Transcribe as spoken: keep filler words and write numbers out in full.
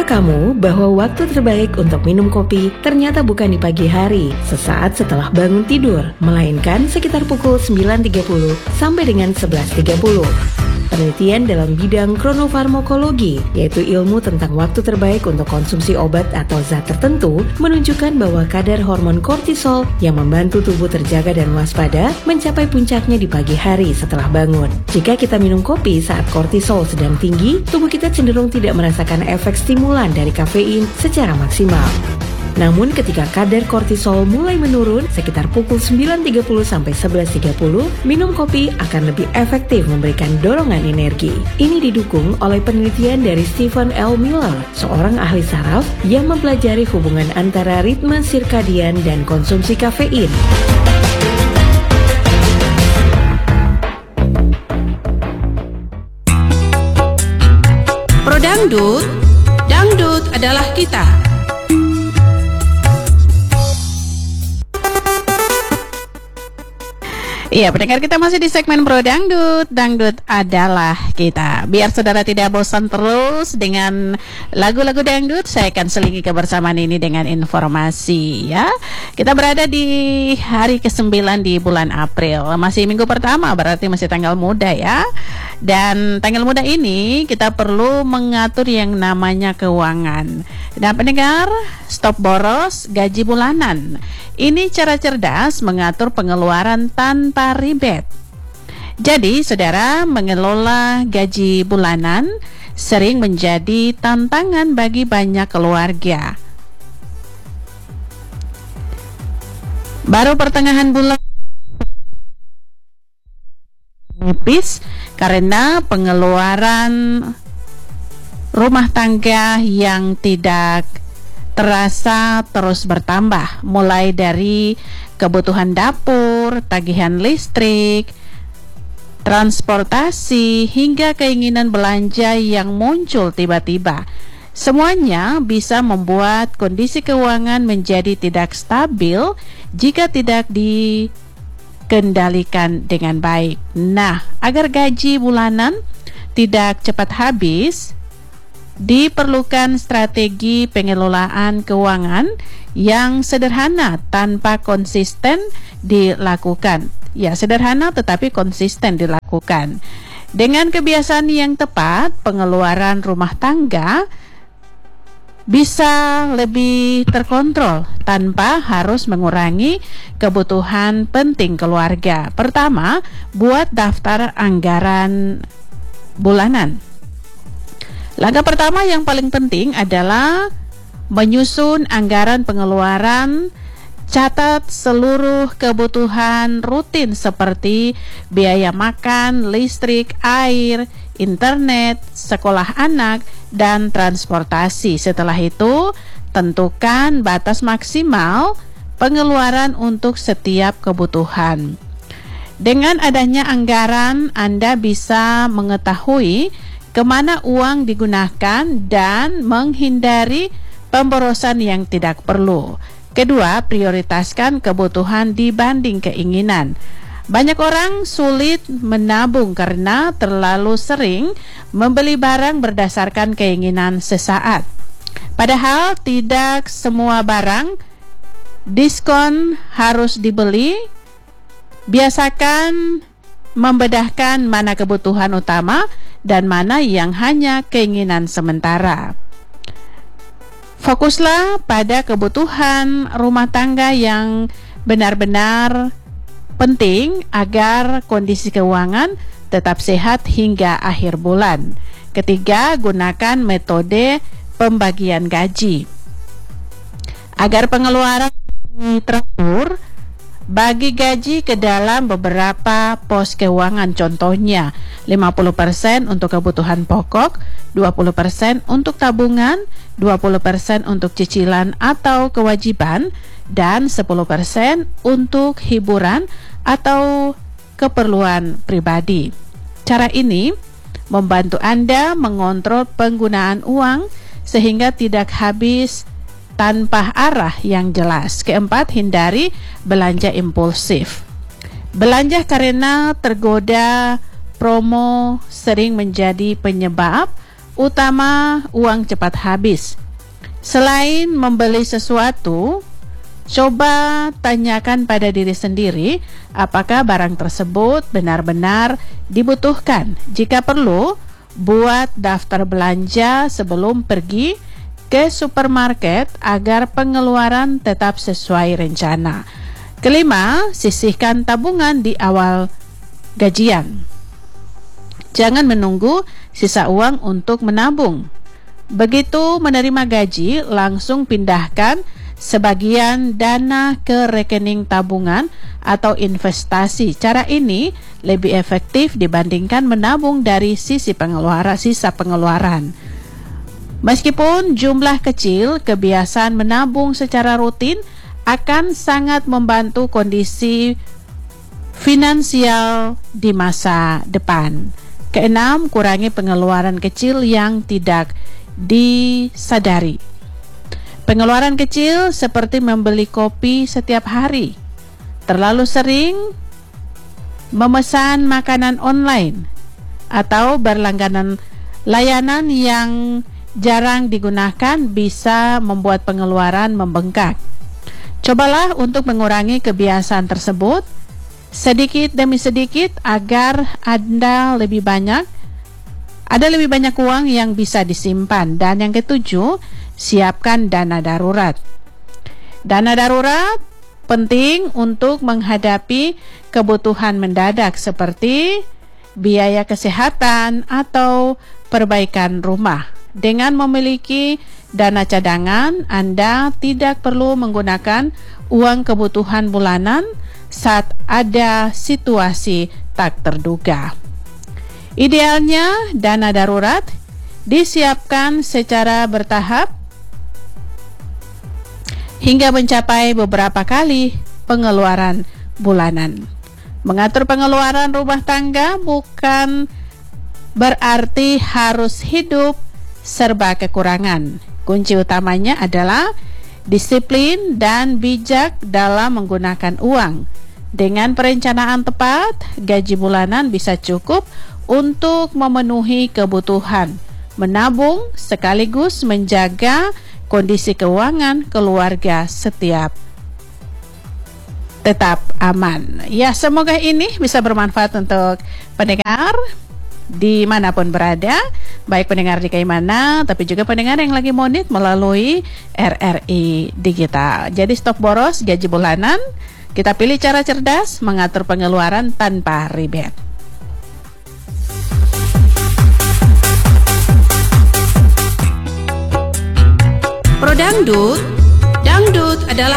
kamu bahwa waktu terbaik untuk minum kopi ternyata bukan di pagi hari, sesaat setelah bangun tidur, melainkan sekitar pukul sembilan tiga puluh sampai dengan sebelas tiga puluh. Penelitian dalam bidang kronofarmakologi, yaitu ilmu tentang waktu terbaik untuk konsumsi obat atau zat tertentu, menunjukkan bahwa kadar hormon kortisol yang membantu tubuh terjaga dan waspada mencapai puncaknya di pagi hari setelah bangun. Jika kita minum kopi saat kortisol sedang tinggi, tubuh kita cenderung tidak merasakan efek stimulan dari kafein secara maksimal. Namun ketika kadar kortisol mulai menurun sekitar pukul sembilan tiga puluh sampai sebelas tiga puluh, minum kopi akan lebih efektif memberikan dorongan energi. Ini didukung oleh penelitian dari Stephen L. Miller, seorang ahli saraf yang mempelajari hubungan antara ritme sirkadian dan konsumsi kafein. Pro Dangdut, dangdut adalah kita. Iya, pendengar kita masih di segmen Pro Dangdut, dangdut adalah kita. Biar saudara tidak bosan terus dengan lagu-lagu dangdut, saya akan selingi kebersamaan ini dengan informasi ya. Kita berada di hari kesembilan di bulan April, masih minggu pertama, berarti masih tanggal muda ya. Dan tanggal muda ini kita perlu mengatur yang namanya keuangan. Dan pendengar, stop boros, gaji bulanan. Ini cara cerdas mengatur pengeluaran tanpa ribet. Jadi, saudara, mengelola gaji bulanan sering menjadi tantangan bagi banyak keluarga. Baru pertengahan bulan nipis karena pengeluaran rumah tangga yang tidak terasa terus bertambah, mulai dari kebutuhan dapur, tagihan listrik, transportasi, hingga keinginan belanja yang muncul tiba-tiba. Semuanya bisa membuat kondisi keuangan menjadi tidak stabil jika tidak dikendalikan dengan baik. Nah, agar gaji bulanan tidak cepat habis, diperlukan strategi pengelolaan keuangan yang sederhana tanpa konsisten dilakukan. Ya, sederhana tetapi konsisten dilakukan. Dengan kebiasaan yang tepat, pengeluaran rumah tangga bisa lebih terkontrol tanpa harus mengurangi kebutuhan penting keluarga. Pertama, buat daftar anggaran bulanan. Langkah pertama yang paling penting adalah menyusun anggaran pengeluaran. Catat seluruh kebutuhan rutin seperti biaya makan, listrik, air, internet, sekolah anak, dan transportasi. Setelah itu, tentukan batas maksimal pengeluaran untuk setiap kebutuhan. Dengan adanya anggaran, Anda bisa mengetahui kemana uang digunakan dan menghindari pemborosan yang tidak perlu. Kedua, prioritaskan kebutuhan dibanding keinginan. Banyak orang sulit menabung karena terlalu sering membeli barang berdasarkan keinginan sesaat. Padahal tidak semua barang diskon harus dibeli. Biasakan membedahkan mana kebutuhan utama dan mana yang hanya keinginan sementara. Fokuslah pada kebutuhan rumah tangga yang benar-benar penting agar kondisi keuangan tetap sehat hingga akhir bulan. Ketiga, gunakan metode pembagian gaji. Agar pengeluaran teratur, bagi gaji ke dalam beberapa pos keuangan, contohnya lima puluh persen untuk kebutuhan pokok, dua puluh persen untuk tabungan, dua puluh persen untuk cicilan atau kewajiban, dan sepuluh persen untuk hiburan atau keperluan pribadi. Cara ini membantu Anda mengontrol penggunaan uang sehingga tidak habis tanpa arah yang jelas. Keempat, hindari belanja impulsif. Belanja karena tergoda promo sering menjadi penyebab utama uang cepat habis. Selain membeli sesuatu, coba tanyakan pada diri sendiri apakah barang tersebut benar-benar dibutuhkan. Jika perlu, buat daftar belanja sebelum pergi ke supermarket agar pengeluaran tetap sesuai rencana. Kelima, sisihkan tabungan di awal gajian. Jangan menunggu sisa uang untuk menabung. Begitu menerima gaji, langsung pindahkan sebagian dana ke rekening tabungan atau investasi. Cara ini lebih efektif dibandingkan menabung dari sisi pengeluaran, sisa pengeluaran. Meskipun jumlah kecil, kebiasaan menabung secara rutin akan sangat membantu kondisi finansial di masa depan. Keenam, kurangi pengeluaran kecil yang tidak disadari. Pengeluaran kecil seperti membeli kopi setiap hari, terlalu sering memesan makanan online, atau berlangganan layanan yang jarang digunakan bisa membuat pengeluaran membengkak. Cobalah untuk mengurangi kebiasaan tersebut sedikit demi sedikit agar Anda lebih banyak ada lebih banyak uang yang bisa disimpan. Dan yang ketujuh, siapkan dana darurat. Dana darurat penting untuk menghadapi kebutuhan mendadak seperti biaya kesehatan atau perbaikan rumah. Dengan memiliki dana cadangan, Anda tidak perlu menggunakan uang kebutuhan bulanan saat ada situasi tak terduga. Idealnya, dana darurat disiapkan secara bertahap hingga mencapai beberapa kali pengeluaran bulanan. Mengatur pengeluaran rumah tangga bukan berarti harus hidup serba kekurangan. Kunci utamanya adalah disiplin dan bijak dalam menggunakan uang. Dengan perencanaan tepat, gaji bulanan bisa cukup untuk memenuhi kebutuhan, menabung sekaligus menjaga kondisi keuangan keluarga setiap tetap aman. Ya, semoga ini bisa bermanfaat untuk pendengar dimanapun berada, baik pendengar di Kaimana, tapi juga pendengar yang lagi monit melalui R R I Digital. Jadi stop boros gaji bulanan, kita pilih cara cerdas mengatur pengeluaran tanpa ribet. Pro Dangdut, dangdut adalah